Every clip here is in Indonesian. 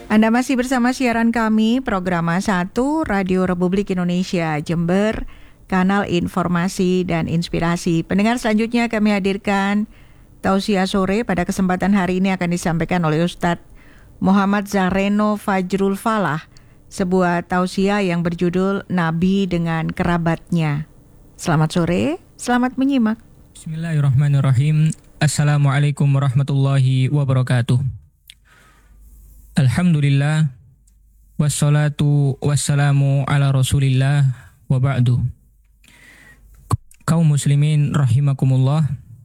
Anda masih bersama siaran kami, Program 1 Radio Republik Indonesia Jember, Kanal Informasi dan Inspirasi. Pendengar, selanjutnya kami hadirkan Tausiah Sore. Pada kesempatan hari ini akan disampaikan oleh Ustadz Muhammad Zahreno Fajrul Falah, sebuah tausiah yang berjudul Nabi dengan Kerabatnya. Selamat sore, selamat menyimak. Bismillahirrahmanirrahim. Assalamualaikum warahmatullahi wabarakatuh. Alhamdulillah, wassalatu wassalamu ala rasulillah wa ba'du. Kaum muslimin rahimakumullah,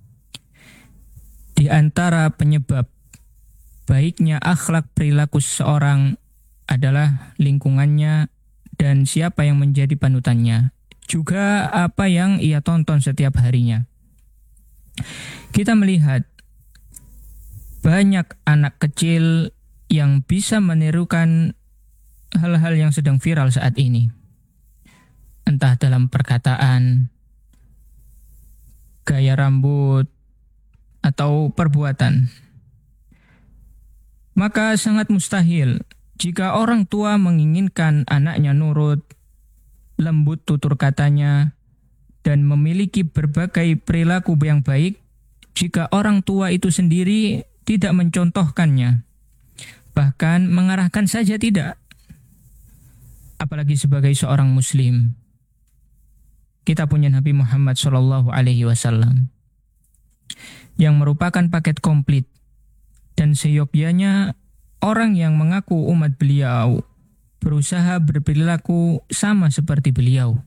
di antara penyebab baiknya akhlak perilaku seseorang adalah lingkungannya dan siapa yang menjadi panutannya, juga apa yang ia tonton setiap harinya. Kita melihat banyak anak kecil yang bisa menirukan hal-hal yang sedang viral saat ini, entah dalam perkataan, gaya rambut, atau perbuatan. Maka sangat mustahil jika orang tua menginginkan anaknya nurut, lembut tutur katanya, dan memiliki berbagai perilaku yang baik, jika orang tua itu sendiri tidak mencontohkannya, bahkan mengarahkan saja tidak. Apalagi sebagai seorang muslim. Kita punya Nabi Muhammad SAW yang merupakan paket komplit, dan seyogyanya orang yang mengaku umat beliau berusaha berperilaku sama seperti beliau.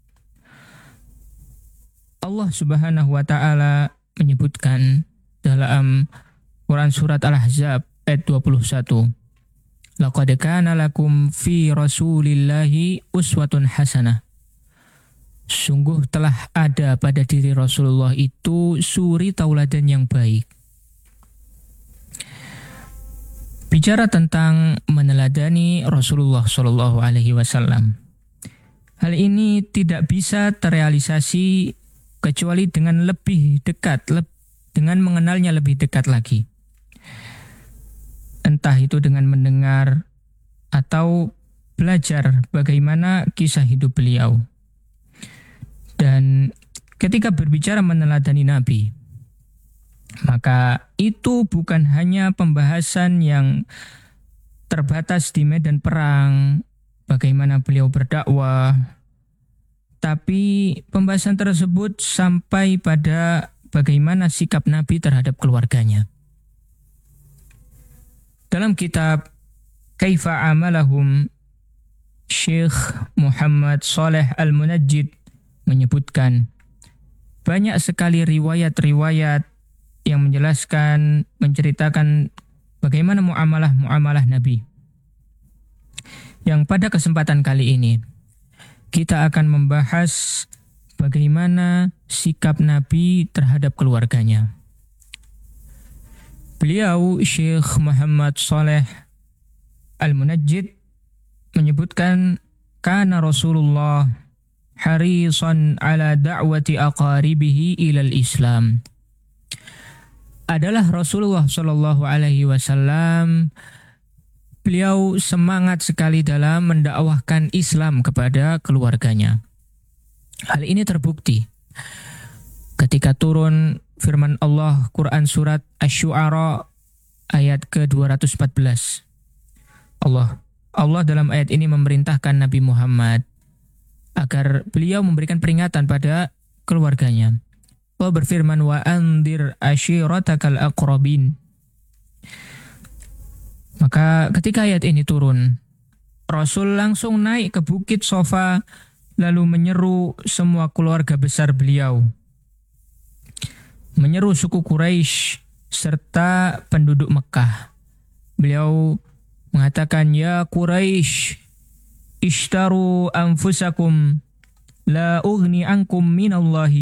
Allah Subhanahu wa Ta'ala menyebutkan dalam Quran surat Al-Ahzab ayat 21. Laqad kana lakum fi Rasulillahi uswatun hasanah. Sungguh telah ada pada diri Rasulullah itu suri tauladan yang baik. Bicara tentang meneladani Rasulullah Shallallahu Alaihi Wasallam, hal ini tidak bisa terrealisasi kecuali dengan lebih dekat, dengan mengenalnya lebih dekat lagi. Entah itu dengan mendengar atau belajar bagaimana kisah hidup beliau. Dan ketika berbicara meneladani Nabi, maka itu bukan hanya pembahasan yang terbatas di medan perang, bagaimana beliau berdakwah, tapi pembahasan tersebut sampai pada bagaimana sikap Nabi terhadap keluarganya. Dalam kitab Kaifa Amalahum, Syekh Muhammad Saleh Al-Munajjid menyebutkan banyak sekali riwayat-riwayat yang menceritakan bagaimana muamalah Nabi. Yang pada kesempatan kali ini kita akan membahas bagaimana sikap Nabi terhadap keluarganya. Beliau Syekh Muhammad Saleh Al-Munajjid menyebutkan kana Rasulullah harisan ala da'wati aqaribihi ilal Islam. Adalah Rasulullah Shallallahu Alaihi Wasallam, beliau semangat sekali dalam mendakwahkan Islam kepada keluarganya. Hal ini terbukti ketika turun firman Allah Quran surat Asy-Syu'ara ayat ke-214. Allah dalam ayat ini memerintahkan Nabi Muhammad agar beliau memberikan peringatan pada keluarganya. Allah berfirman, wa andir ashiratakal aqrabin. Maka ketika ayat ini turun, Rasul langsung naik ke bukit Sofa lalu menyeru semua keluarga besar beliau, menyeru suku Quraisy serta penduduk Mekah. Beliau mengatakan, ya Quraisy, ishtaru anfusakum la ughni ankum minallahi